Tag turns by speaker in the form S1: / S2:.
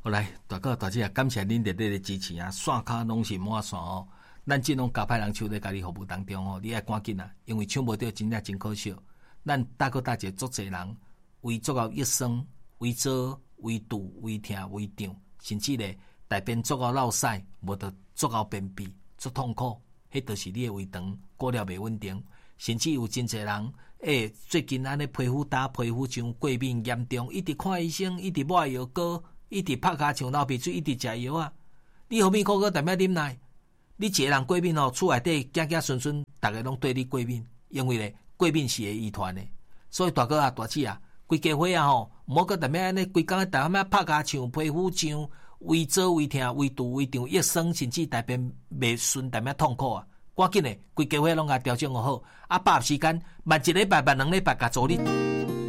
S1: 好来，大哥大姐，感谢恁热烈的支持啊！线卡拢是满线哦。咱这种交派人手在家己服务当中哦，你爱赶紧啊，因为抢无到真正真可惜。咱大哥大姐足侪人为做到益生、为做、为堵、为疼、为长，甚至咧大便做到落屎，无得做到便秘、足痛苦，迄就是你的胃肠过了袂稳定。甚至有真侪人，最近安尼皮肤打、皮肤上过敏严重，一直看医生，一直抹药膏。一直拍骹像流鼻水，一直食药啊！你何必苦个代表啉奶？你一个人过敏哦，厝内底行行顺顺，大家拢对你过敏，因为咧过敏是会遗传的。所以大哥啊、大姐啊，规家伙啊吼，莫个代表安尼规工大家拍骹像皮肤像为做为疼为堵为长益生，甚至大便袂顺，代表痛苦啊！赶紧的，规家伙拢甲调整好，啊，把握时间，慢一礼拜、慢2礼拜甲做你。